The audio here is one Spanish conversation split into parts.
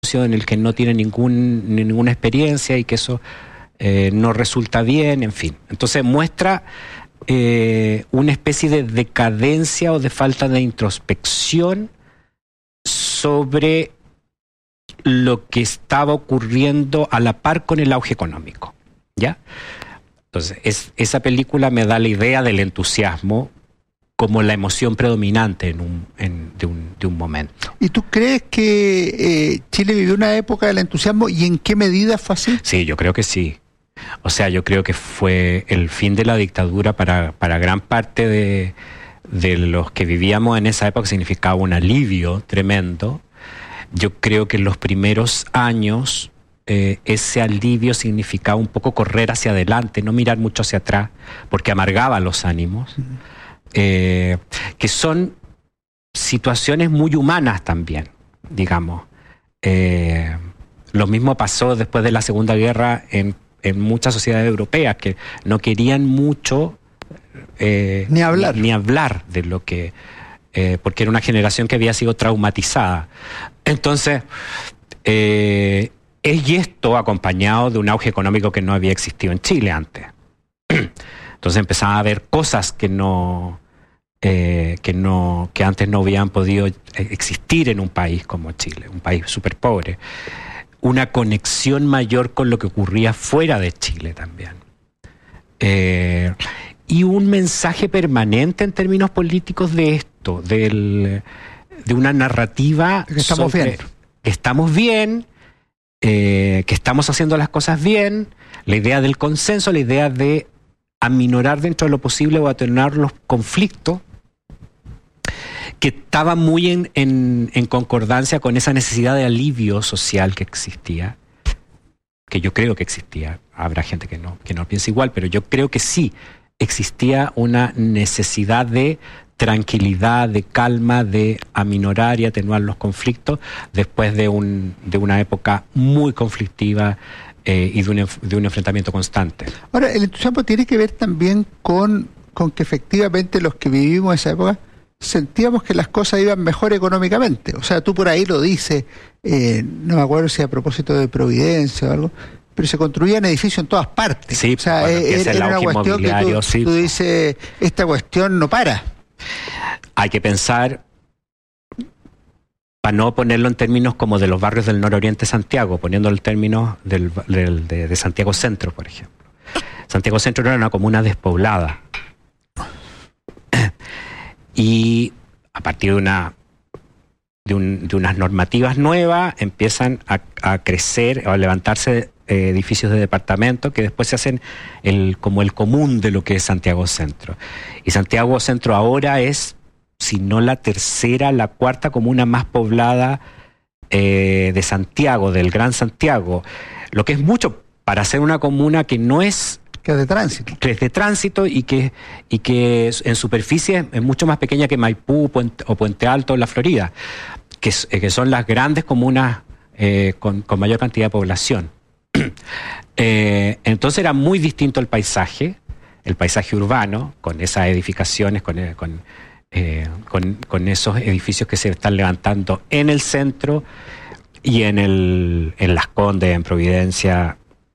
en el que no tiene ninguna experiencia y que eso no resulta bien, en fin. Entonces muestra una especie de decadencia o de falta de introspección sobre lo que estaba ocurriendo a la par con el auge económico, ¿ya? Entonces, esa película me da la idea del entusiasmo como la emoción predominante de un momento. ¿Y tú crees que Chile vivió una época del entusiasmo y en qué medida fue así? Sí, yo creo que sí. O sea, yo creo que fue el fin de la dictadura para gran parte de los que vivíamos en esa época, significaba un alivio tremendo. Yo creo que en los primeros años ese alivio significaba un poco correr hacia adelante, no mirar mucho hacia atrás, porque amargaba los ánimos, que son situaciones muy humanas también, digamos. Lo mismo pasó después de la Segunda Guerra en muchas sociedades europeas que no querían mucho ni hablar de lo que... porque era una generación que había sido traumatizada. Entonces, es esto acompañado de un auge económico que no había existido en Chile antes. Entonces empezaba a haber cosas que antes no habían podido existir en un país como Chile, un país súper pobre. Una conexión mayor con lo que ocurría fuera de Chile también. Y un mensaje permanente en términos políticos de esto, de una narrativa que estamos bien. Que estamos bien, que estamos haciendo las cosas bien, la idea del consenso, la idea de aminorar dentro de lo posible o atenuar los conflictos, que estaba muy en concordancia con esa necesidad de alivio social que existía, que yo creo que existía. Habrá gente que no piensa igual, pero yo creo que sí existía una necesidad de tranquilidad, de calma, de aminorar y atenuar los conflictos después de una época muy conflictiva y de un enfrentamiento constante. Ahora, el entusiasmo tiene que ver también con que efectivamente los que vivimos esa época sentíamos que las cosas iban mejor económicamente. O sea, tú por ahí lo dices, no me acuerdo si a propósito de Providencia o algo, pero se construían edificios en todas partes. Sí, o sea, bueno, era una cuestión que tú dices, esta cuestión no para. Hay que pensar, para no ponerlo en términos como de los barrios del nororiente de Santiago, poniéndolo en términos de Santiago Centro, por ejemplo. Santiago Centro era una comuna despoblada. Y a partir de unas normativas nuevas empiezan a crecer o a levantarse edificios de departamento que después se hacen como el común de lo que es Santiago Centro. Y Santiago Centro ahora es, si no la tercera, la cuarta comuna más poblada de Santiago, del Gran Santiago, lo que es mucho para ser una comuna que no es... que es de tránsito. Que es de tránsito y que en superficie es mucho más pequeña que Maipú o Puente Alto, la Florida, que son las grandes comunas con mayor cantidad de población. Entonces era muy distinto el paisaje urbano, con esas edificaciones, con esos edificios que se están levantando en el centro y en Las Condes, en Providencia.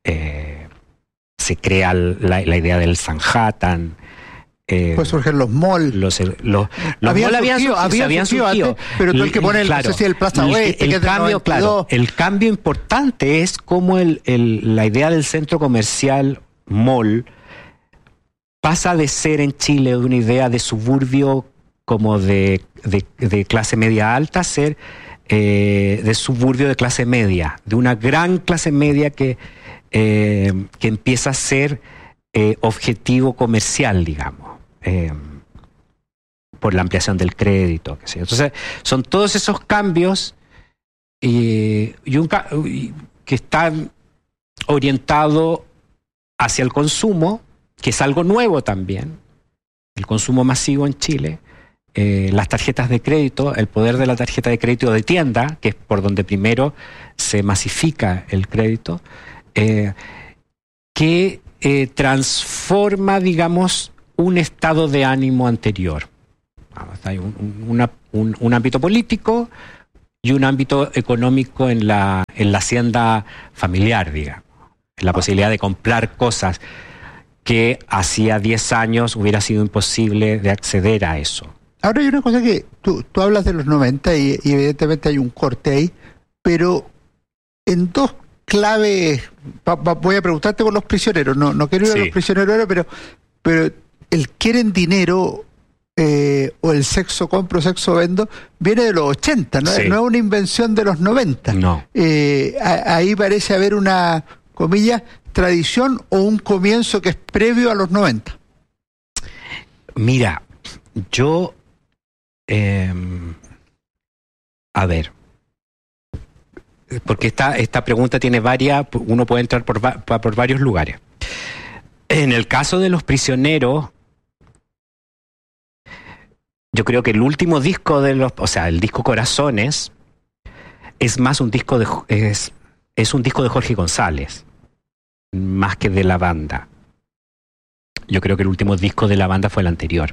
Se crea la idea del Sanhattan. Pues surgen los malls. Los habían surgido antes, pero tú el que pone claro, no sé si el Plaza Oeste, el cambio importante es cómo la idea del centro comercial mall pasa de ser en Chile de una idea de suburbio como de clase media alta a ser de suburbio de clase media, de una gran clase media que empieza a ser objetivo comercial, digamos, por la ampliación del crédito, qué sé yo. Entonces, son todos esos cambios que están orientados hacia el consumo, que es algo nuevo también, el consumo masivo en Chile, las tarjetas de crédito, el poder de la tarjeta de crédito de tienda, que es por donde primero se masifica el crédito, que transforma, digamos, un estado de ánimo anterior. Hay un ámbito político y un ámbito económico en la hacienda familiar, digamos. La posibilidad de comprar cosas que hacía 10 años hubiera sido imposible de acceder a eso. Ahora hay una cosa que tú hablas de los 90 y evidentemente hay un corte ahí, pero en dos claves, voy a preguntarte por los prisioneros, no quiero ir a los prisioneros ahora, pero el quieren dinero o el sexo compro, sexo vendo, viene de los 80, no es una invención de los 90. No. Ahí parece haber una, comillas, tradición o un comienzo que es previo a los 90. Mira, yo... a ver, porque esta pregunta tiene varias, uno puede entrar por varios lugares. En el caso de los prisioneros, yo creo que el último disco el disco Corazones, es más un disco es un disco de Jorge González, más que de la banda. Yo creo que el último disco de la banda fue el anterior.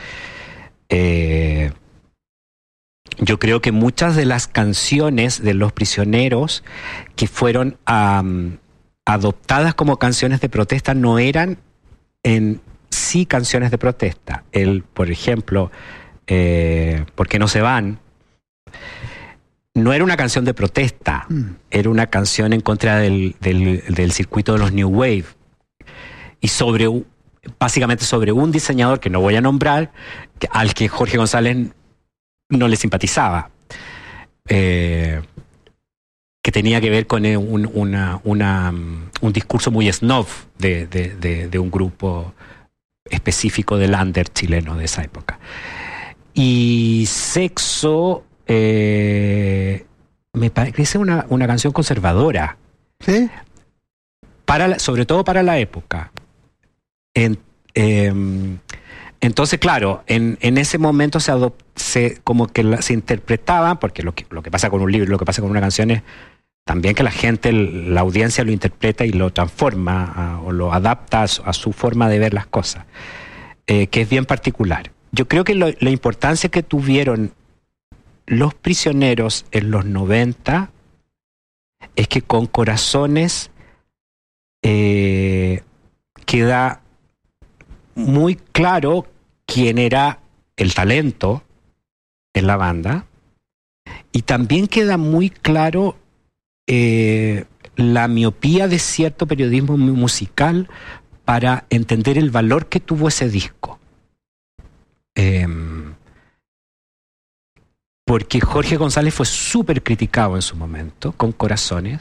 Yo creo que muchas de las canciones de los prisioneros que fueron adoptadas como canciones de protesta no eran en sí canciones de protesta. Por ejemplo, ¿Por qué no se van? No era una canción de protesta, era una canción en contra del circuito de los New Wave y básicamente sobre un diseñador que no voy a nombrar, al que Jorge González no le simpatizaba, que tenía que ver con un discurso muy snob de un grupo específico del under chileno de esa época. Y Sexo me parece una canción conservadora, ¿sí? Sobre todo para la época. Entonces, claro, en ese momento se interpretaba, porque lo que pasa con un libro y lo que pasa con una canción es también que la audiencia lo interpreta y lo transforma o lo adapta a su forma de ver las cosas, que es bien particular. Yo creo que la importancia que tuvieron los prisioneros en los 90 es que con Corazones queda muy claro quién era el talento en la banda, y también queda muy claro la miopía de cierto periodismo musical para entender el valor que tuvo ese disco. Porque Jorge González fue súper criticado en su momento con Corazones,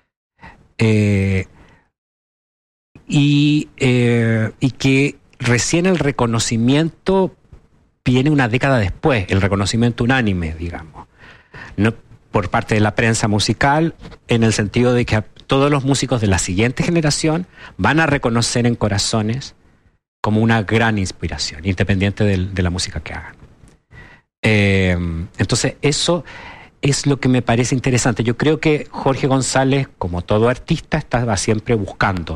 y que recién el reconocimiento viene una década después, el reconocimiento unánime, digamos, no por parte de la prensa musical, en el sentido de que todos los músicos de la siguiente generación van a reconocer en Corazones como una gran inspiración, independiente de la música que hagan. Entonces eso es lo que me parece interesante. Yo creo que Jorge González, como todo artista, está siempre buscando.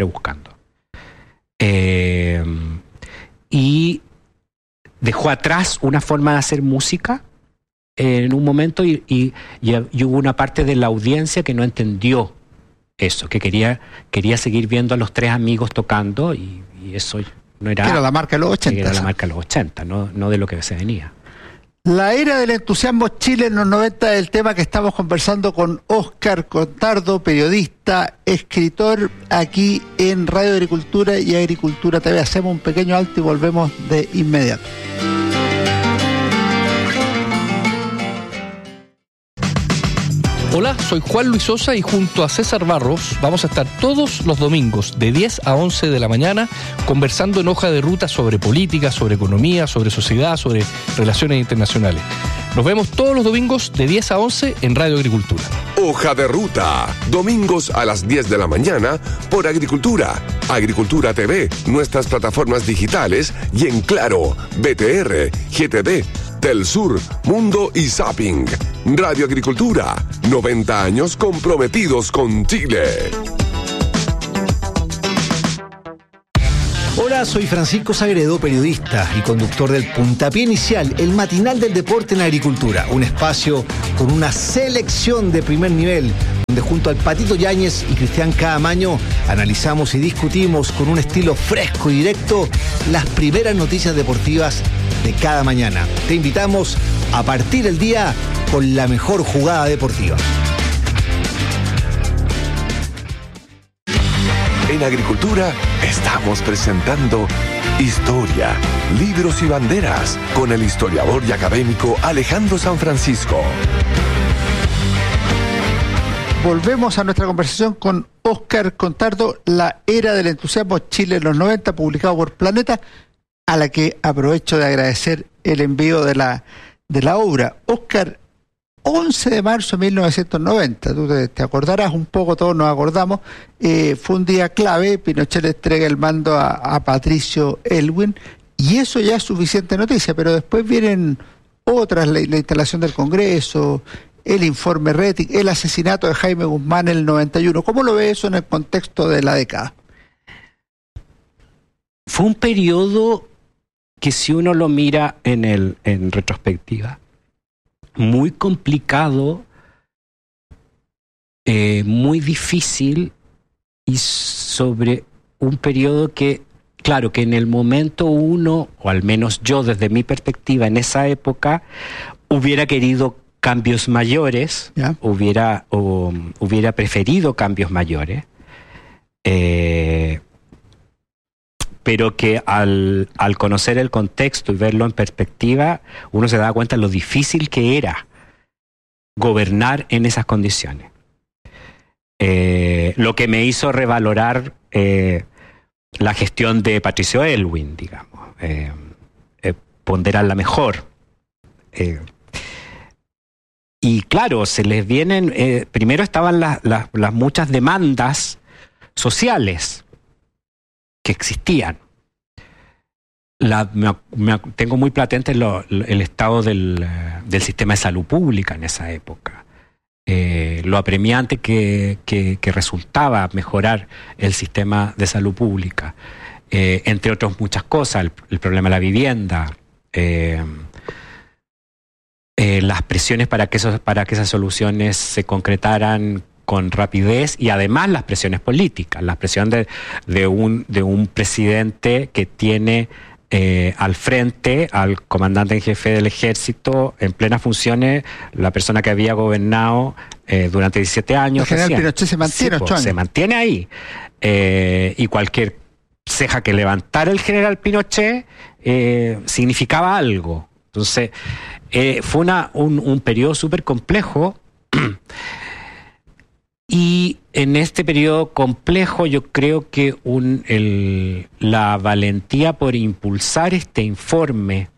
Y dejó atrás una forma de hacer música en un momento y hubo una parte de la audiencia que no entendió eso, que quería seguir viendo a los tres amigos tocando y eso no era... Era la marca de los 80. Era la marca de los 80, no de lo que se venía. La era del entusiasmo Chile en los 90 es el tema que estamos conversando con Óscar Contardo, periodista, escritor, aquí en Radio Agricultura y Agricultura TV. Hacemos un pequeño alto y volvemos de inmediato. Hola, soy Juan Luis Sosa y junto a César Barros vamos a estar todos los domingos de 10 a 11 de la mañana conversando en Hoja de Ruta sobre política, sobre economía, sobre sociedad, sobre relaciones internacionales. Nos vemos todos los domingos de 10 a 11 en Radio Agricultura. Hoja de Ruta, domingos a las 10 de la mañana por Agricultura, Agricultura TV, nuestras plataformas digitales y en Claro, BTR, GTD, Telsur, Mundo y Zapping. Radio Agricultura, 90 años comprometidos con Chile. Hola, soy Francisco Sagredo, periodista y conductor del Puntapié Inicial, el matinal del deporte en la agricultura. Un espacio con una selección de primer nivel, donde junto al Patito Yáñez y Cristian Caamaño analizamos y discutimos con un estilo fresco y directo las primeras noticias deportivas de cada mañana. Te invitamos a partir el día con la mejor jugada deportiva. En Agricultura estamos presentando Historia, Libros y Banderas con el historiador y académico Alejandro San Francisco. Volvemos a nuestra conversación con Óscar Contardo, La Era del Entusiasmo Chile en los 90, publicado por Planeta, a la que aprovecho de agradecer el envío de la obra. Óscar, 11 de marzo de 1990, tú te acordarás un poco, todos nos acordamos, fue un día clave. Pinochet le entrega el mando a Patricio Aylwin, y eso ya es suficiente noticia, pero después vienen otras, la instalación del Congreso, el informe Rettig, el asesinato de Jaime Guzmán en el 91. ¿Cómo lo ves eso en el contexto de la década? Fue un periodo que, si uno lo mira en retrospectiva, muy complicado, muy difícil, y sobre un periodo que, claro, que en el momento uno, o al menos yo desde mi perspectiva en esa época, hubiera querido cambios mayores, hubiera preferido cambios mayores, pero que al conocer el contexto y verlo en perspectiva, uno se da cuenta de lo difícil que era gobernar en esas condiciones. Lo que me hizo revalorar la gestión de Patricio Aylwin, digamos, ponderarla mejor. Y claro, se les vienen, primero estaban las muchas demandas sociales que existían. Tengo muy patente el estado del sistema de salud pública en esa época. Lo apremiante que resultaba mejorar el sistema de salud pública. Entre otras muchas cosas, el problema de la vivienda, las presiones para que esas soluciones se concretaran con rapidez, y además las presiones políticas, la presión de un presidente que tiene al frente al comandante en jefe del ejército en plenas funciones, la persona que había gobernado durante 17 años. El general Pinochet se mantiene 8 años. Se mantiene ahí. Y cualquier ceja que levantara el general Pinochet significaba algo. Entonces, fue un periodo súper complejo. Y en este periodo complejo yo creo que la valentía por impulsar este informe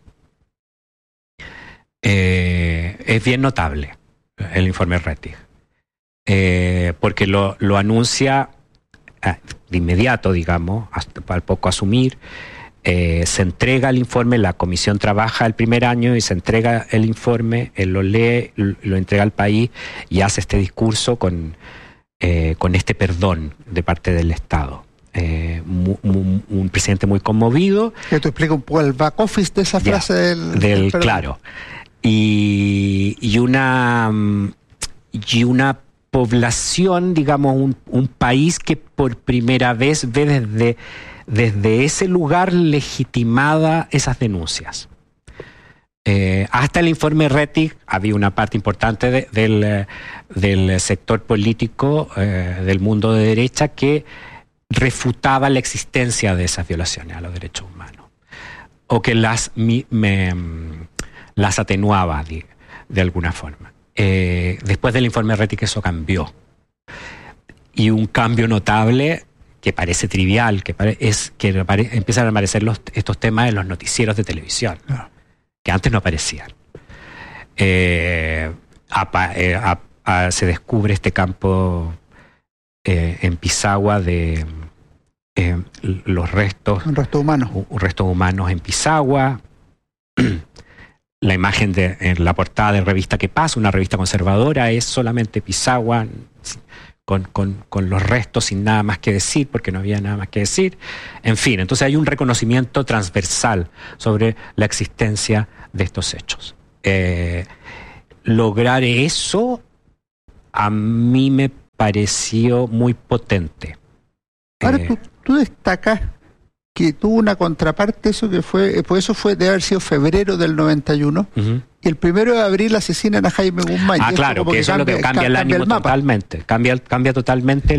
es bien notable, el informe Rettig, porque lo anuncia de inmediato, digamos, al poco asumir. Se entrega el informe, la comisión trabaja el primer año y se entrega el informe, él lo lee, lo entrega al país y hace este discurso con este perdón de parte del Estado. Un presidente muy conmovido. Que tú explica un poco el back office de esa frase del claro. Y una población, digamos, un país que por primera vez ve desde ese lugar legitimada esas denuncias. Hasta el informe Rettig había una parte importante del sector político del mundo de derecha que refutaba la existencia de esas violaciones a los derechos humanos, o que las atenuaba de alguna forma. Después del informe Rettig eso cambió, y un cambio notable que parece trivial, es que empiezan a aparecer estos temas en los noticieros de televisión, que antes no aparecían. Se descubre este campo en Pisagua de los restos humanos en Pisagua. La imagen en la portada de Revista ¿Qué pasa?, una revista conservadora, es solamente Pisagua con los restos sin nada más que decir, porque no había nada más que decir. En fin, entonces hay un reconocimiento transversal sobre la existencia de estos hechos. Lograr eso a mí me pareció muy potente. Ahora tú destacas que tuvo una contraparte, eso que fue, pues eso fue de haber sido febrero del 91, Uh-huh. y el 1 de abril asesinan a Jaime Guzmán. Ah, claro, que eso es lo que cambia el ánimo totalmente. Cambia totalmente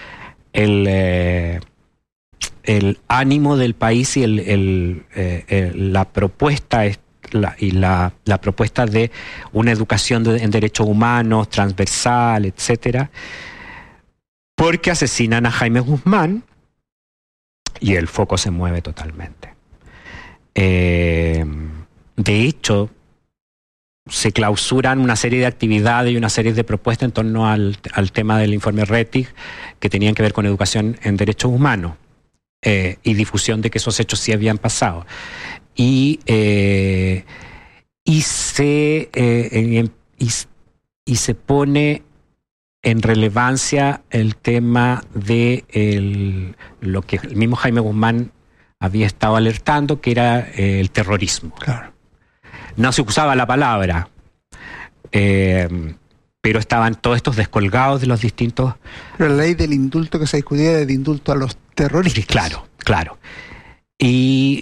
el ánimo del país y la propuesta la propuesta de una educación en derechos humanos, transversal, etcétera, porque asesinan a Jaime Guzmán y el foco se mueve totalmente. De hecho, se clausuran una serie de actividades y una serie de propuestas en torno al tema del informe Rettig que tenían que ver con educación en derechos humanos y difusión de que esos hechos sí habían pasado. Y se pone en relevancia el tema de lo que el mismo Jaime Guzmán había estado alertando, que era el terrorismo. Claro. No se usaba la palabra, pero estaban todos estos descolgados de los distintos... Pero la ley del indulto que se discutía era de indulto a los terroristas. Claro. Y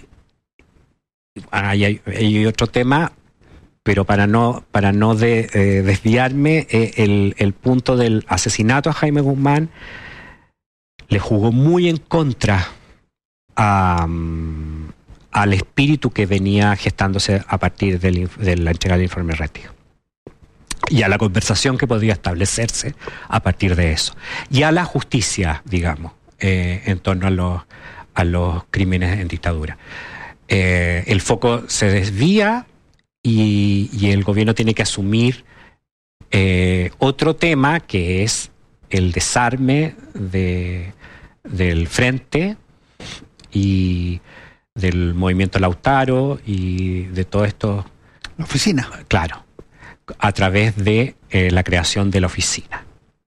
hay otro tema, pero para no desviarme, el punto del asesinato a Jaime Guzmán le jugó muy en contra al espíritu que venía gestándose a partir de la entrega del informe Rettig y a la conversación que podía establecerse a partir de eso y a la justicia, digamos, en torno a los crímenes en dictadura. El foco se desvía y el gobierno tiene que asumir otro tema, que es el desarme del frente y del movimiento Lautaro y de todo esto. La oficina. Claro, a través de la creación de la oficina.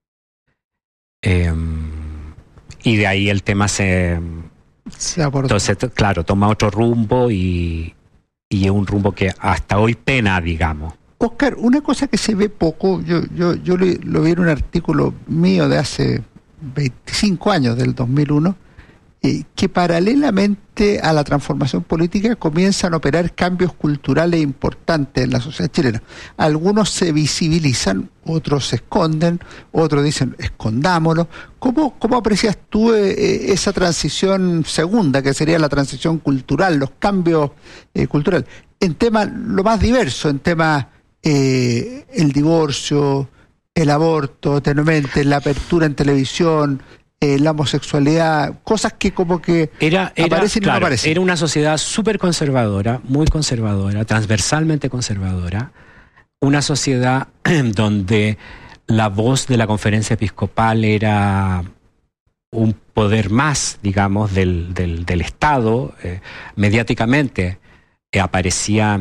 Y de ahí el tema entonces, claro, toma otro rumbo y es un rumbo que hasta hoy pena, digamos. Oscar, una cosa que se ve poco, yo lo vi en un artículo mío de hace 25 años, del 2001, que paralelamente a la transformación política comienzan a operar cambios culturales importantes en la sociedad chilena. Algunos se visibilizan, otros se esconden, otros dicen escondámoslo. ¿Cómo aprecias tú esa transición segunda, que sería la transición cultural, los cambios culturales, en temas lo más diversos, en temas el divorcio, el aborto, tenuamente, la apertura en televisión, la homosexualidad, cosas que como que aparecen y no aparecen? Era una sociedad súper conservadora, muy conservadora, transversalmente conservadora, una sociedad donde la voz de la conferencia episcopal era un poder más, digamos, del Estado. Mediáticamente aparecía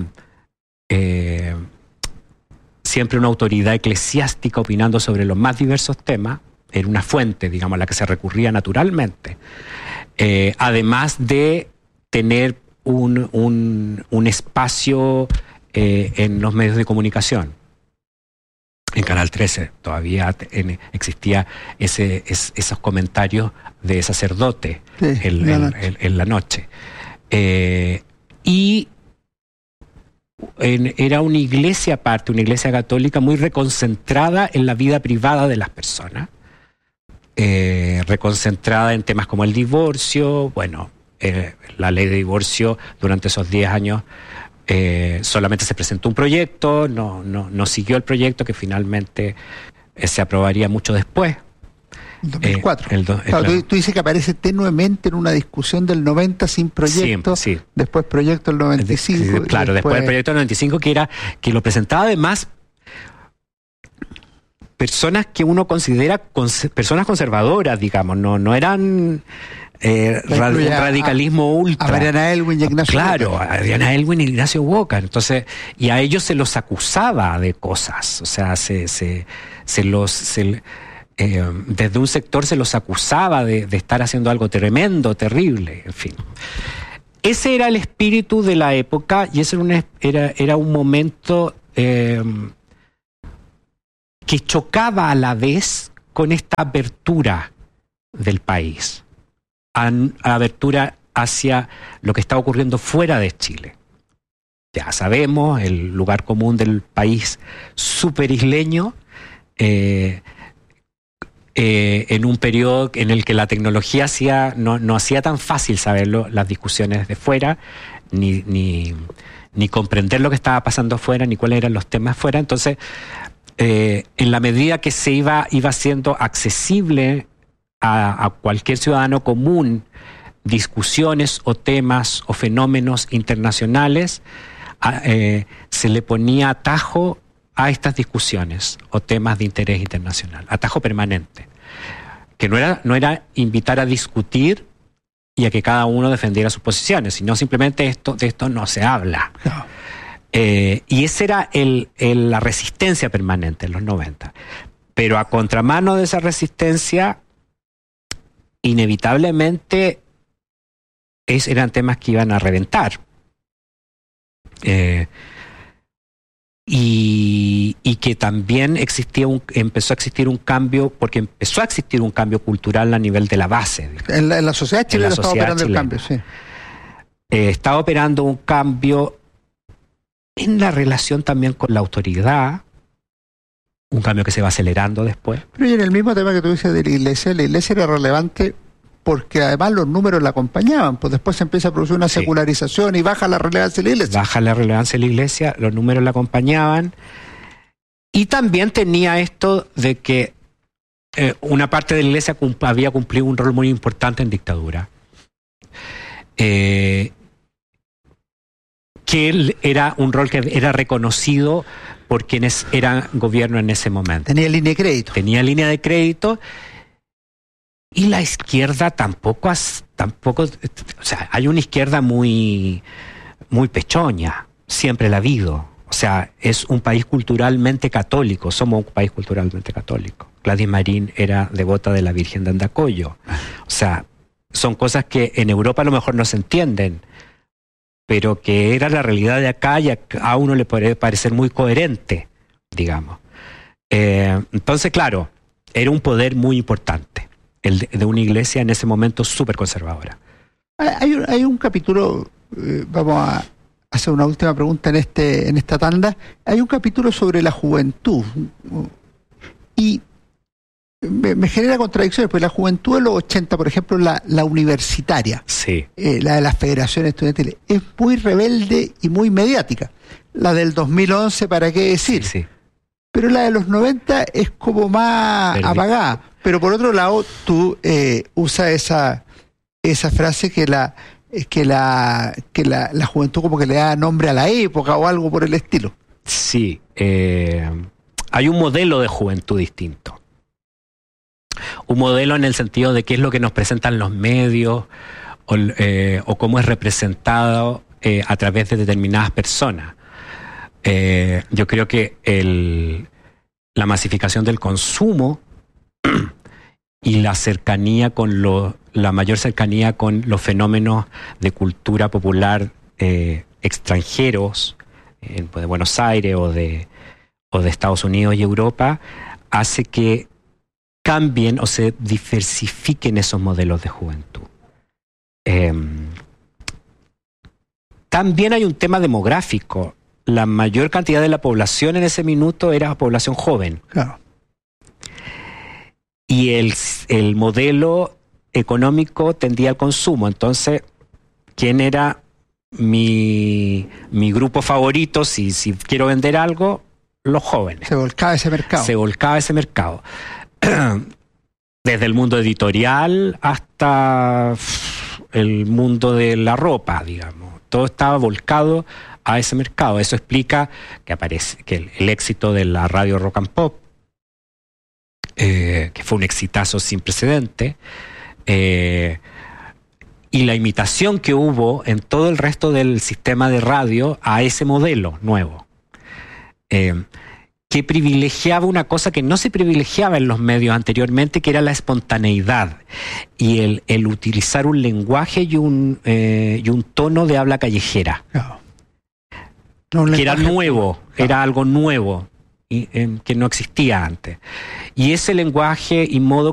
siempre una autoridad eclesiástica opinando sobre los más diversos temas. Era una fuente, digamos, a la que se recurría naturalmente. Además de tener un espacio en los medios de comunicación. En Canal 13 todavía existía esos comentarios de sacerdote en la noche. Y era una iglesia aparte, una iglesia católica muy reconcentrada en la vida privada de las personas. Reconcentrada en temas como el divorcio. Bueno, la ley de divorcio durante esos 10 años solamente se presentó un proyecto, no siguió el proyecto, que finalmente se aprobaría mucho después. 2004. Claro, tú dices que aparece tenuemente en una discusión del 90 sin proyecto, sí. Después proyecto del 95. Claro, después el proyecto del 95, que lo presentaba además personas que uno considera personas conservadoras, digamos, no eran radicalismo ultra. A Mariana Elwin y Ignacio Claro, Boca. a Mariana Elwin y Ignacio Boca. Entonces, y a ellos se los acusaba de cosas, o sea, desde un sector se los acusaba de estar haciendo algo tremendo, terrible, en fin. Ese era el espíritu de la época y ese era un momento que chocaba a la vez con esta apertura del país, abertura hacia lo que está ocurriendo fuera de Chile. Ya sabemos, el lugar común del país superisleño, en un periodo en el que la tecnología no hacía tan fácil saberlo, las discusiones de fuera, ni comprender lo que estaba pasando afuera, ni cuáles eran los temas afuera. Entonces, en la medida que se iba siendo accesible a cualquier ciudadano común discusiones o temas o fenómenos internacionales, se le ponía atajo a estas discusiones o temas de interés internacional, atajo permanente, que no era invitar a discutir y a que cada uno defendiera sus posiciones, sino simplemente de esto no se habla. No. Y esa era la resistencia permanente en los 90. Pero a contramano de esa resistencia, inevitablemente eran temas que iban a reventar. Y que también empezó a existir un cambio, porque empezó a existir un cambio cultural a nivel de la base. En la sociedad chilena estaba operando el cambio, sí. Estaba operando un cambio en la relación también con la autoridad, un cambio que se va acelerando después. Pero y en el mismo tema que tú dices de la iglesia era relevante porque además los números la acompañaban, pues después se empieza a producir una secularización y baja la relevancia de la iglesia. Baja la relevancia de la iglesia, los números la acompañaban, y también tenía esto de que una parte de la iglesia había cumplido un rol muy importante en dictadura. Que era un rol que era reconocido por quienes eran gobierno en ese momento. Tenía línea de crédito. Y la izquierda tampoco, o sea, hay una izquierda muy, muy pechoña, siempre la ha habido. O sea, es un país culturalmente católico, somos un país culturalmente católico. Gladys Marín era devota de la Virgen de Andacollo. O sea, son cosas que en Europa a lo mejor no se entienden, pero que era la realidad de acá y a uno le puede parecer muy coherente, digamos. Entonces, claro, era un poder muy importante, el de una iglesia en ese momento súper conservadora. Hay un capítulo, vamos a hacer una última pregunta en esta tanda. Hay un capítulo sobre la juventud y me genera contradicciones, porque la juventud de los 80, por ejemplo, la universitaria, sí, la de las federaciones estudiantiles, es muy rebelde y muy mediática. La del 2011, ¿para qué decir? Sí. Pero la de los 90 es como más apagada. Pero por otro lado, tú usas esa frase que la juventud como que le da nombre a la época o algo por el estilo. Sí, hay un modelo de juventud distinto. Un modelo en el sentido de qué es lo que nos presentan los medios o cómo es representado a través de determinadas personas. Yo creo que la masificación del consumo y la cercanía la mayor cercanía con los fenómenos de cultura popular extranjeros, de Buenos Aires o de Estados Unidos y Europa, hace que cambien o se diversifiquen esos modelos de juventud. También hay un tema demográfico. La mayor cantidad de la población en ese minuto era población joven. Claro. Y el modelo económico tendía al consumo. Entonces, ¿quién era mi grupo favorito si quiero vender algo? Los jóvenes. Se volcaba ese mercado. Desde el mundo editorial hasta el mundo de la ropa, digamos. Todo estaba volcado a ese mercado. Eso explica que el éxito de la radio Rock and Pop, que fue un exitazo sin precedente, y la imitación que hubo en todo el resto del sistema de radio a ese modelo nuevo. Que que privilegiaba una cosa que no se privilegiaba en los medios anteriormente, que era la espontaneidad y el utilizar un lenguaje y un tono de habla callejera. No, que era nuevo, era algo nuevo y, que no existía antes. Y ese lenguaje y modo